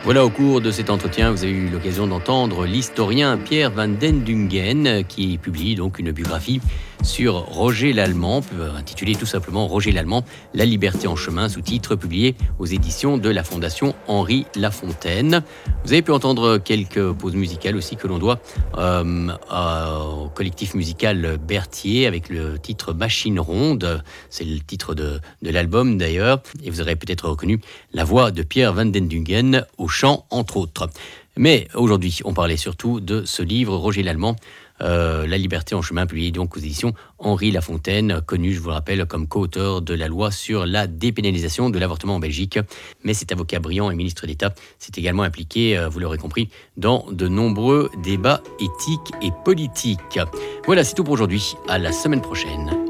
Voilà, au cours de cet entretien, vous avez eu l'occasion d'entendre l'historien Pierre van den Dungen qui publie donc une biographie sur Roger Lallemand, intitulée tout simplement Roger Lallemand, La liberté en chemin, sous-titre publié aux éditions de la Fondation Henri Lafontaine. Vous avez pu entendre quelques pauses musicales aussi que l'on doit au collectif musical Berthier avec le titre Machine Ronde. C'est le titre de l'album d'ailleurs. Et vous aurez peut-être reconnu la voix de Pierre van den Dungen au chant, entre autres. Mais aujourd'hui, on parlait surtout de ce livre, Roger Lallemand, La liberté en chemin, publié donc aux éditions Henri Lafontaine, connu, je vous le rappelle, comme co-auteur de la loi sur la dépénalisation de l'avortement en Belgique. Mais cet avocat brillant et ministre d'État s'est également impliqué, vous l'aurez compris, dans de nombreux débats éthiques et politiques. Voilà, c'est tout pour aujourd'hui. À la semaine prochaine.